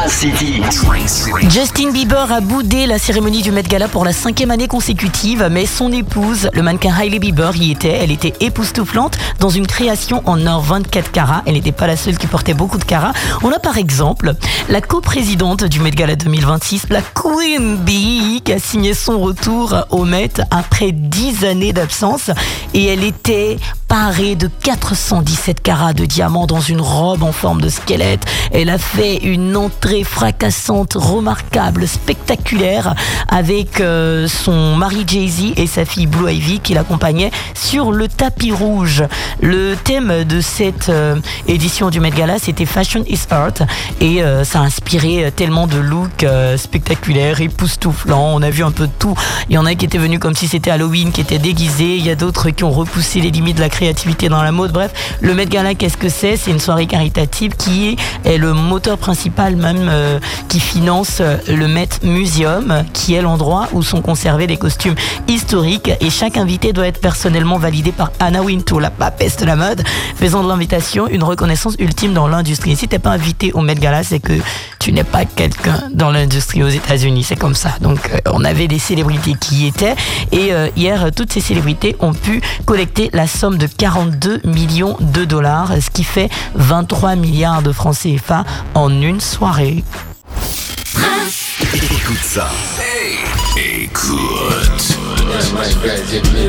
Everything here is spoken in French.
Buzz City. Justin Bieber a boudé la cérémonie du Met Gala pour la 5e année consécutive, mais son épouse, le mannequin Hailey Bieber, y était. Elle était époustouflante dans une création en or 24 carats. Elle n'était pas la seule qui portait beaucoup de carats. On a par exemple la coprésidente du Met Gala 2026, la Queen Bee, qui a signé son retour au Met après 10 années d'absence. Et elle était parée de 417 carats de diamants dans une robe en forme de squelette. Elle a fait une entrée fracassante, remarquable, spectaculaire avec son mari Jay-Z et sa fille Blue Ivy qui l'accompagnaient sur le tapis rouge. Le thème de cette édition du Met Gala, c'était Fashion is Art et ça a inspiré tellement de looks spectaculaires, époustouflants. On a vu un peu de tout. Il y en a qui étaient venus comme si c'était Halloween, qui étaient déguisés. Il y a d'autres qui ont repoussé les limites de la créativité dans la mode. Bref, le Met Gala, qu'est-ce que c'est ? C'est une soirée caritative qui est le moteur principal même qui finance le Met Museum, qui est l'endroit où sont conservés les costumes historiques. Et chaque invité doit être personnellement validé par Anna Wintour, la papesse de la mode, faisant de l'invitation une reconnaissance ultime dans l'industrie. Si t'es pas invité au Met Gala, c'est que tu n'es pas quelqu'un dans l'industrie aux États-Unis. C'est comme ça. Donc, on avait des célébrités qui y étaient. Et hier, toutes ces célébrités ont pu collecter la somme de 42 millions de dollars, ce qui fait 23 milliards de francs CFA en une soirée. Écoute ça. Hey, écoute.